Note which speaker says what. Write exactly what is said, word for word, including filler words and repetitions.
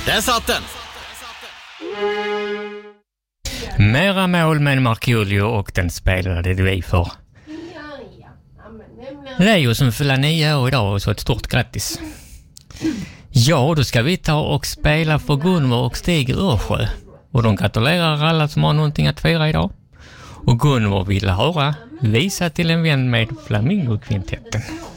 Speaker 1: Där satt den!
Speaker 2: Mera mål med Markoolio och den spelade du i för. Leo som fyller nio år idag och så ett stort grattis. Ja, då ska vi ta och spela för Gunvor och Stig Örsjö. Och de gratulerar alla som har någonting att fira idag. Och Gunvor vill höra Visa till en vän med Flamingokvintetten.